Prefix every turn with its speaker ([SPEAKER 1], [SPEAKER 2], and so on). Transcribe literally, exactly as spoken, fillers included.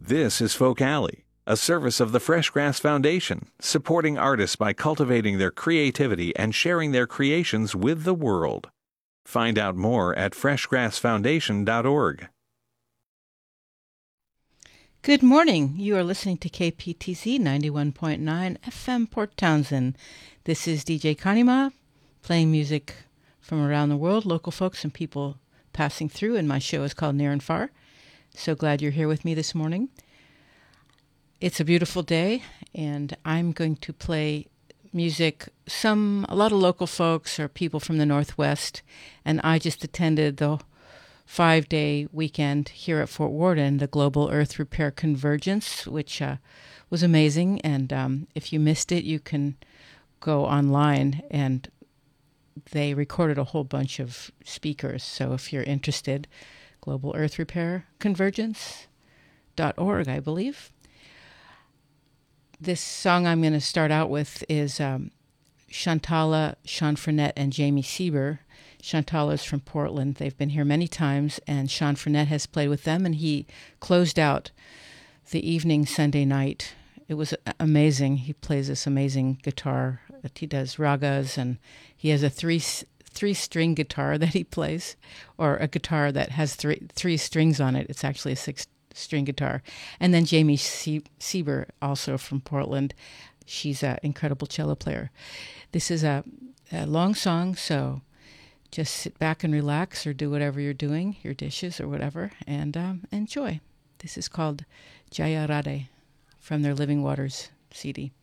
[SPEAKER 1] This is Folk Alley, a service of the Fresh Grass Foundation, supporting artists by cultivating their creativity and sharing their creations with the world. Find out more at fresh grass foundation dot org.
[SPEAKER 2] Good morning. You are listening to K P T Z ninety-one point nine F M Port Townsend. This is D J Kanima playing music from around the world, local folks and people passing through, and my show is called Near and Far. So glad you're here with me this morning. It's a beautiful day, and I'm going to play music, some, a lot of local folks or people from the Northwest, and I just attended the five-day weekend here at Fort Worden, the Global Earth Repair Convergence, which uh, was amazing, and um, if you missed it, you can go online, and they recorded a whole bunch of speakers, so if you're interested, Global Earth Repair Convergence dot org, I believe. This song I'm going to start out with is um, Shantala, Sean Frenette, and Jamie Sieber. Shantala is from Portland. They've been here many times, and Sean Frenette has played with them, and he closed out the evening Sunday night. It was amazing. He plays this amazing guitar. He does ragas, and he has a three three string guitar that he plays, or a guitar that has three three strings on it. It's actually a six string guitar. And then Jamie Sie- Sieber, also from Portland. She's an incredible cello player. This is a, a long song, so just sit back and relax, or do whatever you're doing, your dishes or whatever, and um, enjoy. This is called Jaya Radhe from their Living Waters C D.